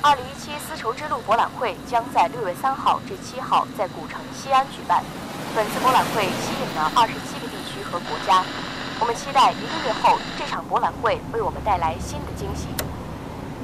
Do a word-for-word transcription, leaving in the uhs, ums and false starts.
二零一七丝绸之路博览会将在六月三号至七号在古城西安举办。本次博览会吸引了二十七个地区和国家。我们期待一个月后，这场博览会为我们带来新的惊喜。